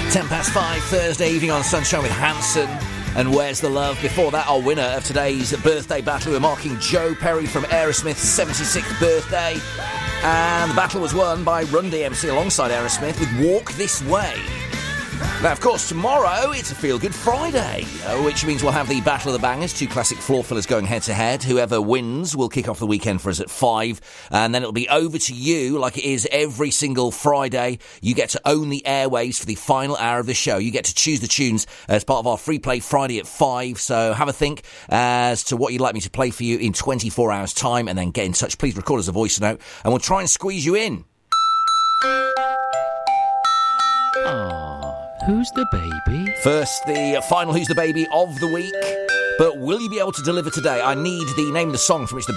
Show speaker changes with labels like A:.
A: 5 Thursday evening on Sunshine with Hanson and Where's the Love. Before that, our winner of today's birthday battle, we're marking Joe Perry from Aerosmith's 76th birthday. And the battle was won by Run DMC alongside Aerosmith with Walk This Way. Now, of course, tomorrow it's a Feel Good Friday, which means we'll have the Battle of the Bangers, two classic floor fillers going head-to-head. Whoever wins will kick off the weekend for us at 5, and then it'll be over to you like it is every single Friday. You get to own the airwaves for the final hour of the show. You get to choose the tunes as part of our Free Play Friday at 5, so have a think as to what you'd like me to play for you in 24 hours' time, and then get in touch. Please record us a voice note, and we'll try and squeeze you in.
B: Who's the baby?
A: First, the final Who's the Baby of the week. But will you be able to deliver today? I need the name of the song from which the